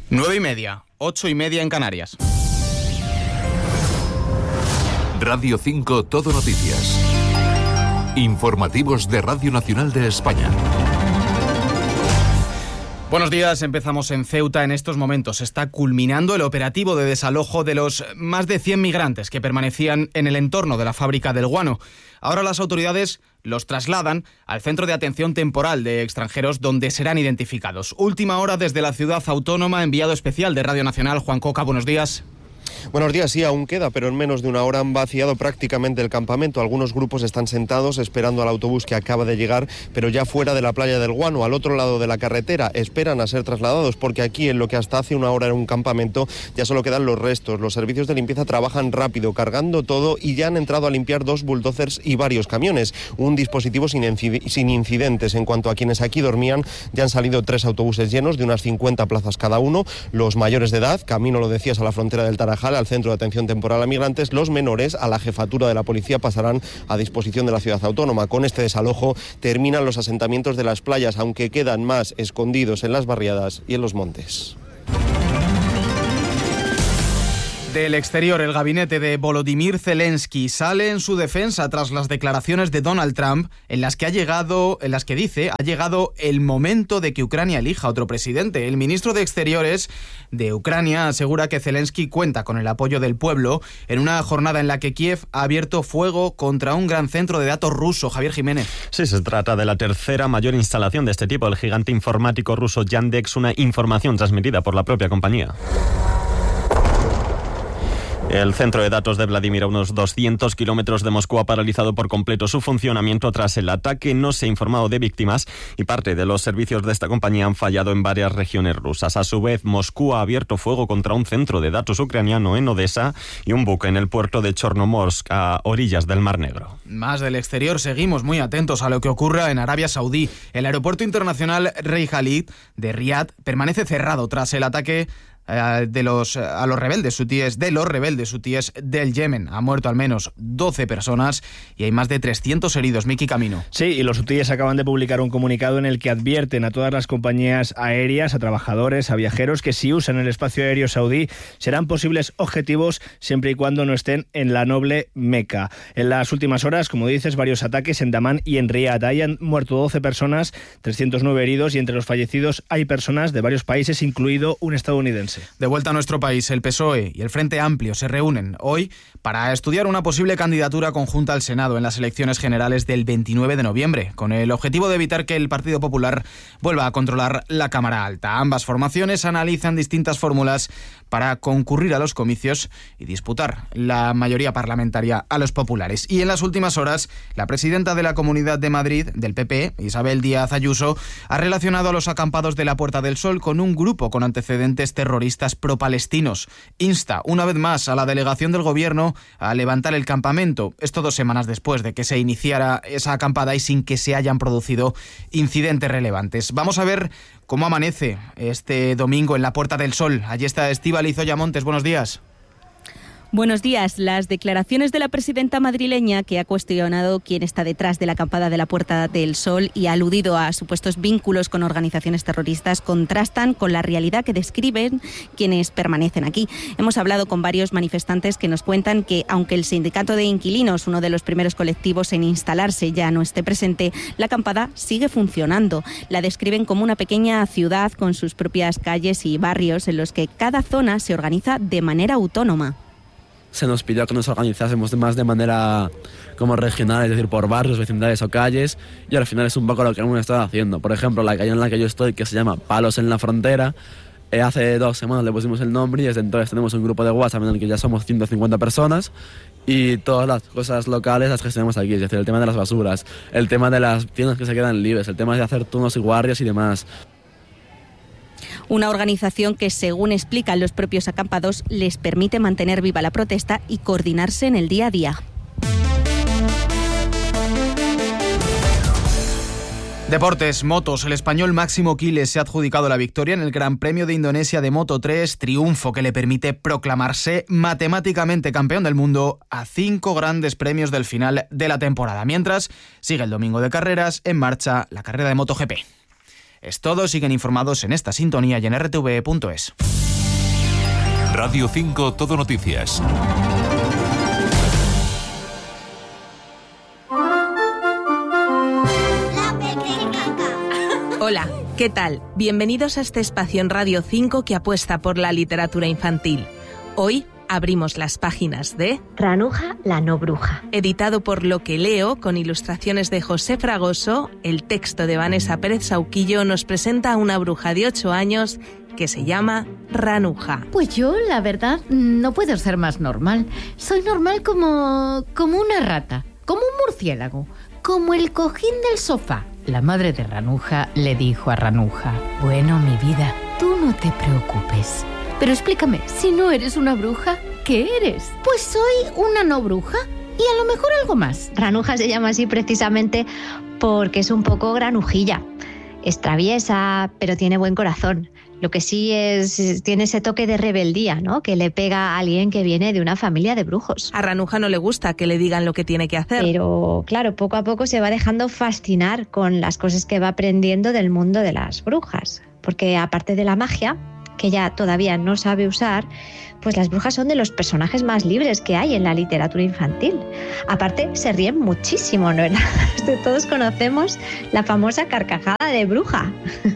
9:30, 8:30 en Canarias. Radio 5 Todo Noticias. Informativos de Radio Nacional de España. Buenos días, empezamos en Ceuta. En estos momentos está culminando el operativo de desalojo de los más de 100 migrantes que permanecían en el entorno de la fábrica del guano. Ahora las autoridades los trasladan al Centro de Atención Temporal de Extranjeros, donde serán identificados. Última hora desde la ciudad autónoma, enviado especial de Radio Nacional, Juan Coca, buenos días. Buenos días, sí, aún queda, pero en menos de una hora han vaciado prácticamente el campamento. Algunos grupos están sentados esperando al autobús que acaba de llegar, pero ya fuera de la playa del Guano, al otro lado de la carretera. Esperan a ser trasladados, porque aquí, en lo que hasta hace una hora era un campamento, ya solo quedan los restos. Los servicios de limpieza trabajan rápido, cargando todo, y ya han entrado a limpiar 2 bulldozers y varios camiones. Un dispositivo sin incidentes. En cuanto a quienes aquí dormían, ya han salido 3 autobuses llenos de unas 50 plazas cada uno. Los mayores de edad, camino, lo decías, a la frontera del Tarajal, al Centro de Atención Temporal a Migrantes. Los menores, a la jefatura de la policía, pasarán a disposición de la ciudad autónoma. Con este desalojo terminan los asentamientos de las playas, aunque quedan más escondidos en las barriadas y en los montes. Del exterior, el gabinete de Volodymyr Zelensky sale en su defensa tras las declaraciones de Donald Trump en las que dice ha llegado el momento de que Ucrania elija otro presidente. El ministro de Exteriores de Ucrania asegura que Zelensky cuenta con el apoyo del pueblo en una jornada en la que Kiev ha abierto fuego contra un gran centro de datos ruso. Javier Jiménez. Sí, se trata de la tercera mayor instalación de este tipo, el gigante informático ruso Yandex, una información transmitida por la propia compañía. El centro de datos de Vladimir, a unos 200 kilómetros de Moscú, ha paralizado por completo su funcionamiento tras el ataque. No se ha informado de víctimas y parte de los servicios de esta compañía han fallado en varias regiones rusas. A su vez, Moscú ha abierto fuego contra un centro de datos ucraniano en Odessa y un buque en el puerto de Chornomorsk, a orillas del Mar Negro. Más del exterior, seguimos muy atentos a lo que ocurra en Arabia Saudí. El aeropuerto internacional Rey Khalid de Riad permanece cerrado tras el ataque de los rebeldes hutíes del Yemen. Ha muerto al menos 12 personas y hay más de 300 heridos. Miki Camino. Sí, y los hutíes acaban de publicar un comunicado en el que advierten a todas las compañías aéreas, a trabajadores, a viajeros que si usan el espacio aéreo saudí serán posibles objetivos siempre y cuando no estén en la noble Meca. En las últimas horas, como dices, varios ataques en Damán y en Riad. Ahí han muerto 12 personas, 309 heridos, y entre los fallecidos hay personas de varios países, incluido un estadounidense. De vuelta a nuestro país, el PSOE y el Frente Amplio se reúnen hoy para estudiar una posible candidatura conjunta al Senado en las elecciones generales del 29 de noviembre, con el objetivo de evitar que el Partido Popular vuelva a controlar la Cámara Alta. Ambas formaciones analizan distintas fórmulas para concurrir a los comicios y disputar la mayoría parlamentaria a los populares. Y en las últimas horas, la presidenta de la Comunidad de Madrid, del PP, Isabel Díaz Ayuso, ha relacionado a los acampados de la Puerta del Sol con un grupo con antecedentes terroristas pro-palestinos. Insta una vez más a la delegación del gobierno a levantar el campamento. Esto 2 semanas después de que se iniciara esa acampada y sin que se hayan producido incidentes relevantes. Vamos a ver cómo amanece este domingo en la Puerta del Sol. Allí está Estíbaliz Oyamontes. Buenos días. Buenos días. Las declaraciones de la presidenta madrileña, que ha cuestionado quién está detrás de la acampada de la Puerta del Sol y ha aludido a supuestos vínculos con organizaciones terroristas, contrastan con la realidad que describen quienes permanecen aquí. Hemos hablado con varios manifestantes que nos cuentan que, aunque el sindicato de inquilinos, uno de los primeros colectivos en instalarse, ya no esté presente, la acampada sigue funcionando. La describen como una pequeña ciudad con sus propias calles y barrios en los que cada zona se organiza de manera autónoma. Se nos pidió que nos organizásemos más de manera como regional, es decir, por barrios, vecindades o calles, y al final es un poco lo que hemos estado haciendo. Por ejemplo, la calle en la que yo estoy, que se llama Palos en la Frontera, hace 2 semanas le pusimos el nombre y desde entonces tenemos un grupo de WhatsApp en el que ya somos 150 personas y todas las cosas locales las gestionamos aquí, es decir, el tema de las basuras, el tema de las tiendas que se quedan libres, el tema de hacer turnos y guardias y demás. Una organización que, según explican los propios acampados, les permite mantener viva la protesta y coordinarse en el día a día. Deportes, motos. El español Máximo Quiles se ha adjudicado la victoria en el Gran Premio de Indonesia de Moto 3, triunfo que le permite proclamarse matemáticamente campeón del mundo a 5 grandes premios del final de la temporada. Mientras, sigue el domingo de carreras, en marcha la carrera de MotoGP. Es todo, siguen informados en esta sintonía y en rtv.es. Radio 5 Todo Noticias. Hola, ¿qué tal? Bienvenidos a este espacio en Radio 5 que apuesta por la literatura infantil. Hoy abrimos las páginas de Ranuja, la no bruja. Editado por Lo que leo, con ilustraciones de José Fragoso, el texto de Vanessa Pérez Sauquillo nos presenta a una bruja de 8 años que se llama Ranuja. Pues yo, la verdad, no puedo ser más normal. Soy normal como una rata, como un murciélago, como el cojín del sofá. La madre de Ranuja le dijo a Ranuja: bueno, mi vida, tú no te preocupes. Pero explícame, si no eres una bruja, ¿qué eres? Pues soy una no bruja y a lo mejor algo más. Ranuja se llama así precisamente porque es un poco granujilla. Es traviesa, pero tiene buen corazón. Lo que sí tiene ese toque de rebeldía, ¿no? Que le pega a alguien que viene de una familia de brujos. A Ranuja no le gusta que le digan lo que tiene que hacer. Pero claro, poco a poco se va dejando fascinar con las cosas que va aprendiendo del mundo de las brujas. Porque aparte de la magia, que ella todavía no sabe usar, pues las brujas son de los personajes más libres que hay en la literatura infantil. Aparte, se ríen muchísimo, ¿no? Todos conocemos la famosa carcajada de bruja.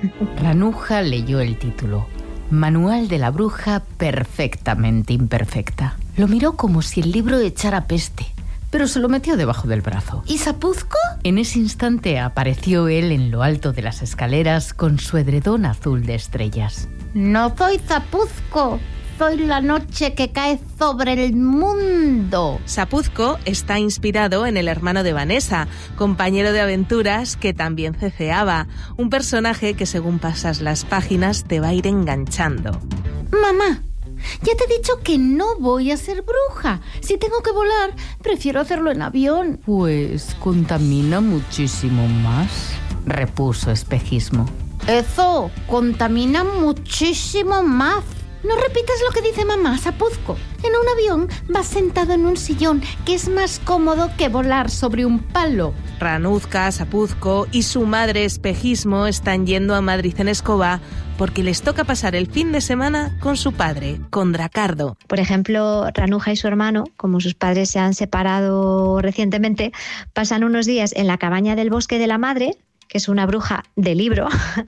Ranuja leyó el título: Manual de la bruja perfectamente imperfecta. Lo miró como si el libro echara peste, pero se lo metió debajo del brazo. ¿Y Zapuzco? En ese instante apareció él en lo alto de las escaleras con su edredón azul de estrellas. No soy Zapuzco, soy la noche que cae sobre el mundo. Zapuzco está inspirado en el hermano de Vanessa, compañero de aventuras que también ceceaba, un personaje que según pasas las páginas te va a ir enganchando. Mamá, ya te he dicho que no voy a ser bruja. Si tengo que volar, prefiero hacerlo en avión. Pues contamina muchísimo más, repuso Espejismo. Eso, contamina muchísimo más. No repitas lo que dice mamá, Zapuzco. En un avión vas sentado en un sillón, que es más cómodo que volar sobre un palo. Ranuzca, Zapuzco y su madre Espejismo están yendo a Madrid en escoba porque les toca pasar el fin de semana con su padre, con Dracardo. Por ejemplo, Ranuja y su hermano, como sus padres se han separado recientemente, pasan unos días en la cabaña del bosque de la madre, que es una bruja de libro,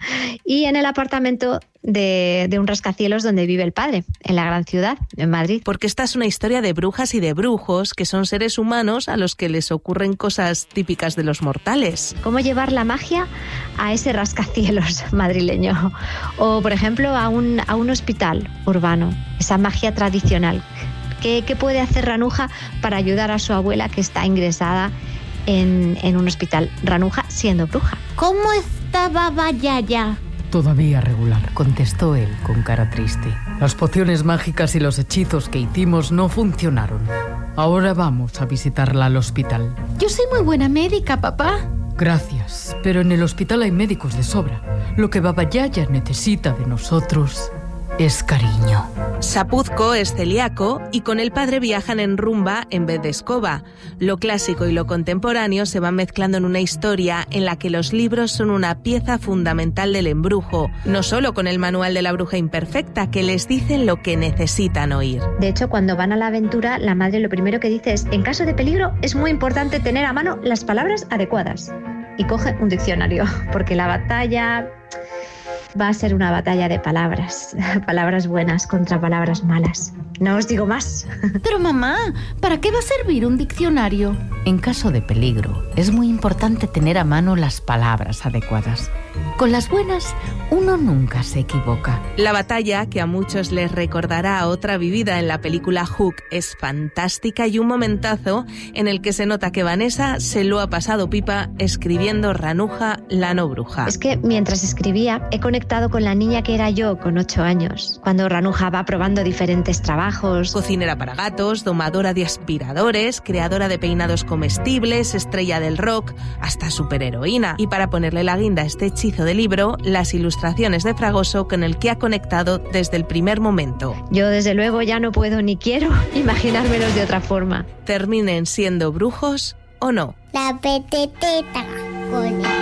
y en el apartamento de un rascacielos donde vive el padre, en la gran ciudad, en Madrid. Porque esta es una historia de brujas y de brujos, que son seres humanos a los que les ocurren cosas típicas de los mortales. ¿Cómo llevar la magia a ese rascacielos madrileño? O, por ejemplo, a un hospital urbano, esa magia tradicional. ¿Qué puede hacer Ranuja para ayudar a su abuela que está ingresada en un hospital? Ranuja siendo bruja. ¿Cómo está Baba Yaya? Todavía regular, contestó él con cara triste. Las pociones mágicas y los hechizos que hicimos no funcionaron. Ahora vamos a visitarla al hospital. Yo soy muy buena médica, papá. Gracias, pero en el hospital hay médicos de sobra. Lo que Baba Yaya necesita de nosotros es cariño. Zapuzco es celíaco y con el padre viajan en rumba en vez de escoba. Lo clásico y lo contemporáneo se van mezclando en una historia en la que los libros son una pieza fundamental del embrujo, no solo con el manual de la bruja imperfecta, que les dicen lo que necesitan oír. De hecho, cuando van a la aventura, la madre lo primero que dice es: en caso de peligro es muy importante tener a mano las palabras adecuadas. Y coge un diccionario, porque la batalla va a ser una batalla de palabras. Palabras buenas contra palabras malas. No os digo más. Pero mamá, ¿para qué va a servir un diccionario? En caso de peligro, es muy importante tener a mano las palabras adecuadas. Con las buenas, uno nunca se equivoca. La batalla, que a muchos les recordará a otra vivida en la película Hook, es fantástica y un momentazo en el que se nota que Vanessa se lo ha pasado pipa escribiendo Ranuja, la no bruja. Es que mientras escribía, he conectado con la niña que era yo con 8 años, cuando Ranuja va probando diferentes trabajos. Cocinera para gatos, domadora de aspiradores, creadora de peinados comestibles, estrella del rock, hasta superheroína. Y para ponerle la guinda a este hechizo de libro, las ilustraciones de Fragoso con el que ha conectado desde el primer momento. Yo desde luego ya no puedo ni quiero imaginármelos de otra forma. Terminen siendo brujos o no. La peteteta con